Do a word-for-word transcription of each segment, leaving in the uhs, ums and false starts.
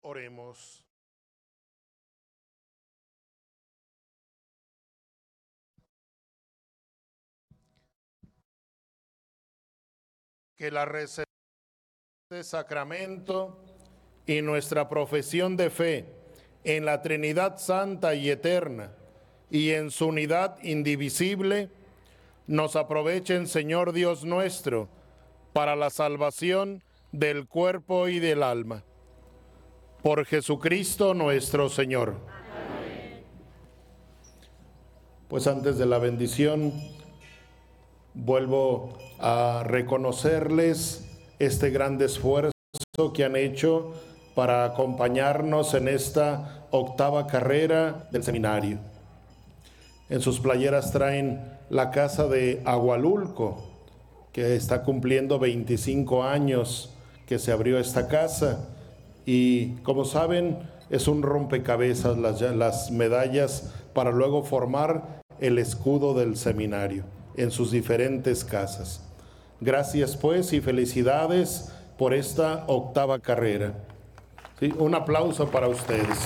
Oremos. Que la recepción de sacramento y nuestra profesión de fe en la Trinidad Santa y Eterna y en su unidad indivisible nos aprovechen, Señor Dios nuestro, para la salvación del cuerpo y del alma. Por Jesucristo nuestro Señor. Amén. Pues antes de la bendición, vuelvo a reconocerles este gran esfuerzo que han hecho para acompañarnos en esta octava carrera del seminario. En sus playeras traen la casa de Agualulco, que está cumpliendo veinticinco años que se abrió esta casa. Y como saben, es un rompecabezas las, las medallas para luego formar el escudo del seminario en sus diferentes casas. Gracias pues y felicidades por esta octava carrera. ¿Sí? Un aplauso para ustedes.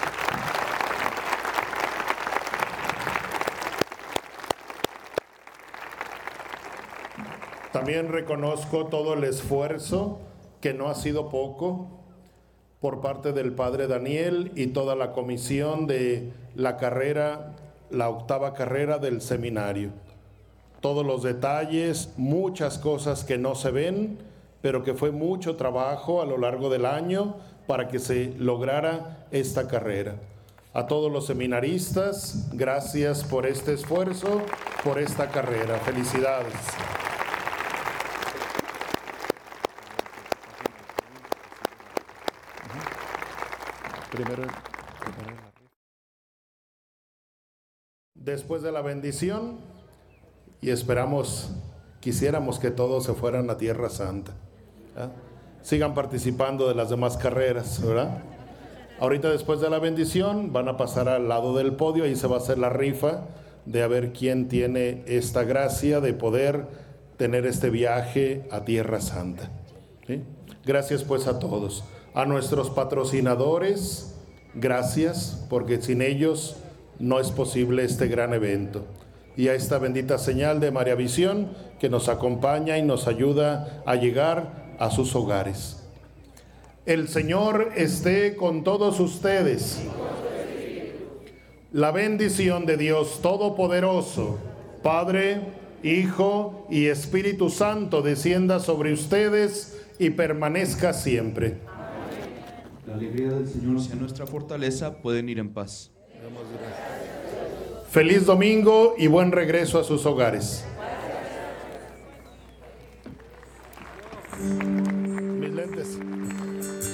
También reconozco todo el esfuerzo, que no ha sido poco, por parte del Padre Daniel y toda la comisión de la carrera, la octava carrera del seminario. Todos los detalles, muchas cosas que no se ven, pero que fue mucho trabajo a lo largo del año para que se lograra esta carrera. A todos los seminaristas, gracias por este esfuerzo, por esta carrera. Felicidades. Primero, primero. Después de la bendición, y esperamos, quisiéramos que todos se fueran a Tierra Santa. ¿Verdad? Sigan participando de las demás carreras, ¿verdad? Ahorita después de la bendición van a pasar al lado del podio, ahí se va a hacer la rifa de a ver quién tiene esta gracia de poder tener este viaje a Tierra Santa. ¿Sí? Gracias pues a todos. A nuestros patrocinadores, gracias, porque sin ellos no es posible este gran evento. Y a esta bendita señal de María Visión que nos acompaña y nos ayuda a llegar a sus hogares. El Señor esté con todos ustedes. La bendición de Dios Todopoderoso, Padre, Hijo y Espíritu Santo descienda sobre ustedes y permanezca siempre. La alegría del Señor sea nuestra fortaleza. Pueden ir en paz. Feliz domingo y buen regreso a sus hogares. Mis lentes.